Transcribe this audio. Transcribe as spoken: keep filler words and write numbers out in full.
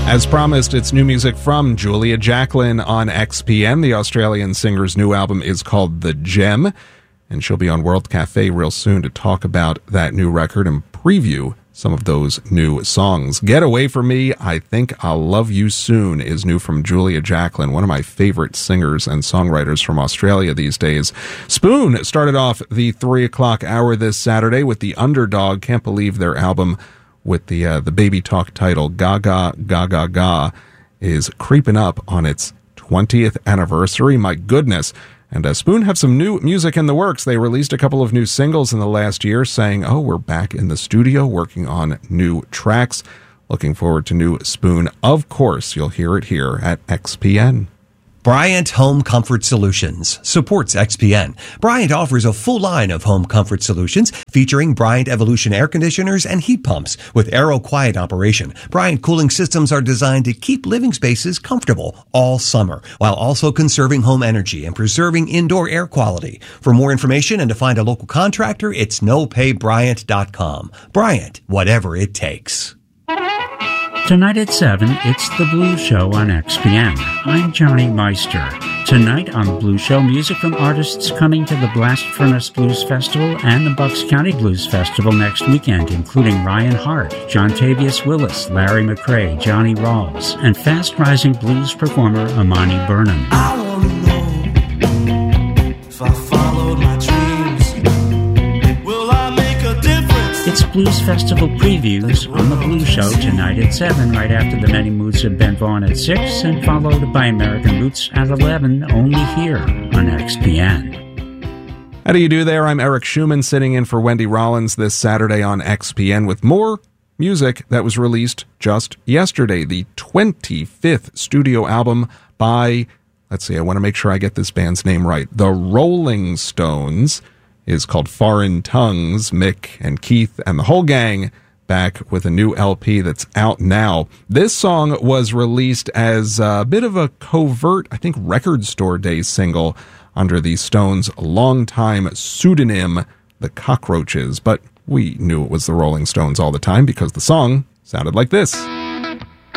As promised, it's new music from Julia Jacklin on X P N. The Australian singer's new album is called The Gem, and she'll be on World Cafe real soon to talk about that new record and preview some of those new songs. Get Away From Me, I Think I'll Love You Soon is new from Julia Jacklin, one of my favorite singers and songwriters from Australia these days. Spoon started off the three o'clock hour this Saturday with The Underdog. Can't believe their album with the uh, the Baby Talk title, Gaga, Gaga, Ga, is creeping up on its twentieth anniversary. My goodness. And uh, Spoon have some new music in the works. They released a couple of new singles in the last year saying, oh, we're back in the studio working on new tracks. Looking forward to new Spoon. Of course, you'll hear it here at X P N. Bryant Home Comfort Solutions supports X P N. Bryant offers a full line of home comfort solutions featuring Bryant Evolution air conditioners and heat pumps with Aero Quiet operation. Bryant cooling systems are designed to keep living spaces comfortable all summer while also conserving home energy and preserving indoor air quality. For more information and to find a local contractor, it's no pay bryant dot com. Bryant, whatever it takes. Tonight at seven, it's The Blues Show on X P N. I'm Johnny Meister. Tonight on The Blues Show, music from artists coming to the Blast Furnace Blues Festival and the Bucks County Blues Festival next weekend, including Ryan Hart, John Tavius Willis, Larry McRae, Johnny Rawls, and fast-rising blues performer Amani Burnham. I want to know if I followed my dreams, will I make a difference? It's Blues Festival previews on The Blues Show tonight at seven, right after the Many Moods of Ben Vaughn at six, and followed by American Roots at eleven, only here on X P N. How do you do there? I'm Eric Schumann, sitting in for Wendy Rollins this Saturday on X P N with more music that was released just yesterday. The twenty-fifth studio album by, let's see, I want to make sure I get this band's name right, The Rolling Stones, is called Foreign Tongues. Mick and Keith and the whole gang back with a new L P that's out now. This song was released as a bit of a covert, I think, Record Store Day single under the Stones' longtime pseudonym, The Cockroaches, but we knew it was the Rolling Stones all the time because the song sounded like this.